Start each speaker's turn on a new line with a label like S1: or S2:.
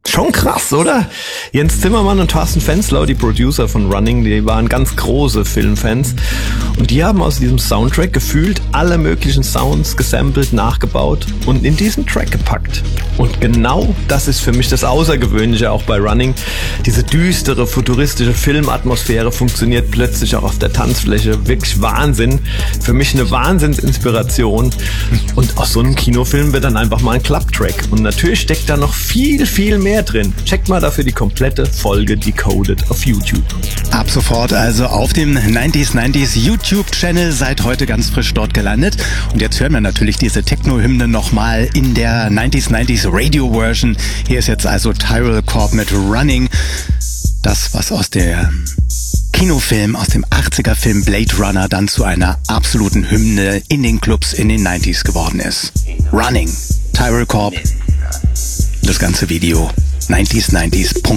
S1: Schon krass, oder? Jens Zimmermann und Thorsten Fenslau, die Producer von Running, die waren ganz große Filmfans. Und die haben aus diesem Soundtrack gefühlt alle möglichen Sounds gesampelt, nachgebaut und in diesen Track gepackt. Und genau das ist für mich das Außergewöhnliche auch bei Running. Diese düstere, futuristische Filmatmosphäre funktioniert plötzlich auch auf der Tanzfläche. Wirklich Wahnsinn. Für mich eine Wahnsinnsinspiration. Und aus so einem Kinofilm wird dann einfach mal ein Club-Track. Und natürlich steckt da noch viel, viel mehr drin. Checkt mal dafür die komplette Folge Decoded auf YouTube.
S2: Ab sofort also auf dem 90s YouTube-Channel, seit heute ganz frisch dort gelandet. Und jetzt hören wir natürlich diese Techno-Hymne nochmal in der 90s Radio-Version. Hier ist jetzt also Tyrell Corp mit Running. Das, was aus der Kinofilm, aus dem 80er-Film Blade Runner dann zu einer absoluten Hymne in den Clubs in den 90s geworden ist. Running, Tyrell Corp. Das ganze Video 90s90s.de